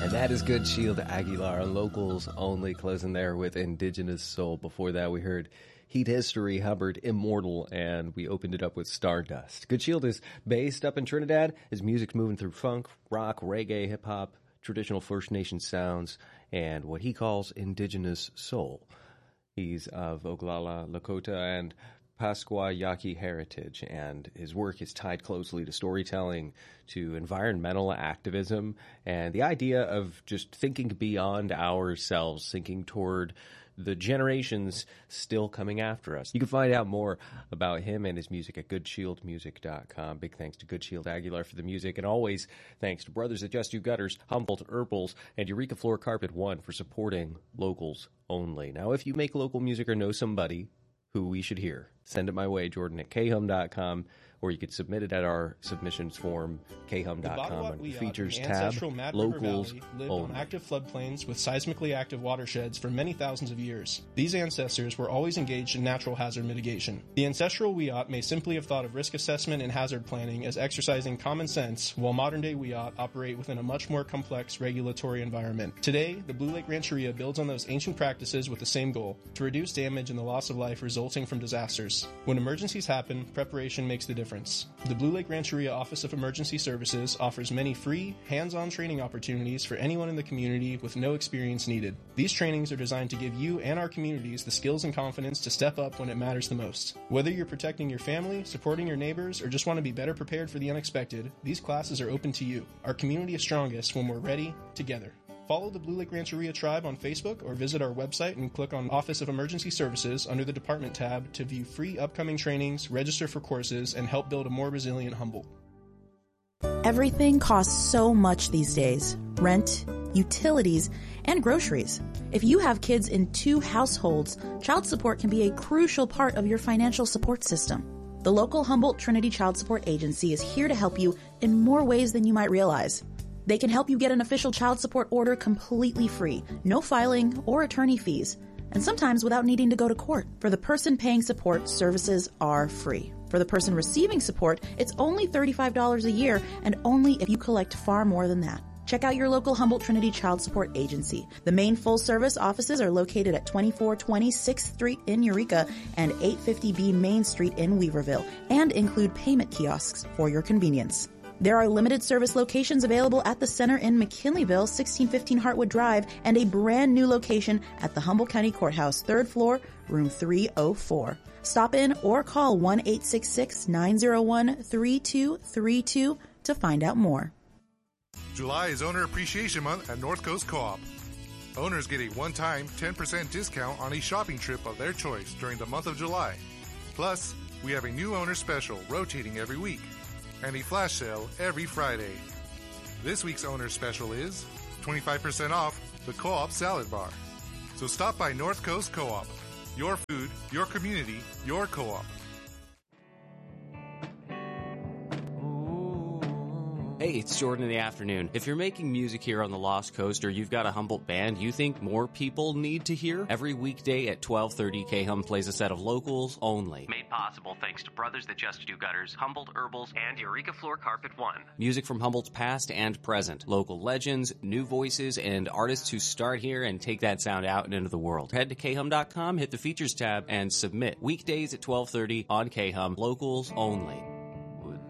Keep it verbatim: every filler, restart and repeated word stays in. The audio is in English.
And that is Good Shield Aguilar, locals only, closing there with Indigenous Soul. Before that, we heard Heat History, Hubbard, Immortal, and we opened it up with Stardust. Good Shield is based up in Trinidad. His music's moving through funk, rock, reggae, hip-hop, traditional First Nation sounds, and what he calls Indigenous Soul. He's of Oglala, Lakota, and Pasqua Yaqui heritage, and his work is tied closely to storytelling, to environmental activism, and the idea of just thinking beyond ourselves, thinking toward the generations still coming after us. You can find out more about him and his music at good shield music dot com. Big thanks to Good Shield Aguilar for the music, and always thanks to Brothers at Just Do Gutters, Humboldt Herbals, and Eureka Floor Carpet One for supporting locals only. Now, if you make local music or know somebody who we should hear, send it my way, Jordan at k hum dot com, or you could submit it at our submissions form, k hum dot com, on the features tab, locals lived only. on active floodplains with seismically active watersheds for many thousands of years. These ancestors were always engaged in natural hazard mitigation. The ancestral Wiyot may simply have thought of risk assessment and hazard planning as exercising common sense, while modern-day Wiyot operate within a much more complex regulatory environment. Today, the Blue Lake Rancheria builds on those ancient practices with the same goal: to reduce damage and the loss of life resulting from disasters. When emergencies happen, preparation makes the difference. The Blue Lake Rancheria Office of Emergency Services offers many free, hands-on training opportunities for anyone in the community with no experience needed. These trainings are designed to give you and our communities the skills and confidence to step up when it matters the most. Whether you're protecting your family, supporting your neighbors, or just want to be better prepared for the unexpected, these classes are open to you. Our community is strongest when we're ready, together. Follow the Blue Lake Rancheria Tribe on Facebook or visit our website and click on Office of Emergency Services under the Department tab to view free upcoming trainings, register for courses, and help build a more resilient Humboldt. Everything costs so much these days: rent, utilities, and groceries. If you have kids in two households, child support can be a crucial part of your financial support system. The local Humboldt Trinity Child Support Agency is here to help you in more ways than you might realize. They can help you get an official child support order completely free, no filing or attorney fees, and sometimes without needing to go to court. For the person paying support, services are free. For the person receiving support, it's only thirty-five dollars a year, and only if you collect far more than that. Check out your local Humboldt Trinity Child Support Agency. The main full-service offices are located at twenty-four twenty sixth Street in Eureka and eight fifty B Main Street in Weaverville, and include payment kiosks for your convenience. There are limited service locations available at the center in McKinleyville, sixteen fifteen Hartwood Drive, and a brand new location at the Humboldt County Courthouse, third floor, room three oh four. Stop in or call one eight six six, nine oh one, three two three two to find out more. July is Owner Appreciation Month at North Coast Co-op. Owners get a one-time ten percent discount on a shopping trip of their choice during the month of July. Plus, we have a new owner special rotating every week, and a flash sale every Friday. This week's owner special is twenty-five percent off the Co-op Salad Bar. So stop by North Coast Co-op. Your food, your community, your co-op. Hey, it's Jordan in the afternoon. If you're making music here on the Lost Coast, or you've got a Humboldt band you think more people need to hear, every weekday at twelve thirty, K-Hum plays a set of locals only. Made possible thanks to Brothers That Just Do Gutters, Humboldt Herbals, and Eureka Floor Carpet One. Music from Humboldt's past and present. Local legends, new voices, and artists who start here and take that sound out and into the world. Head to k hum dot com, hit the features tab, and submit. Weekdays at twelve thirty on K-Hum, locals only.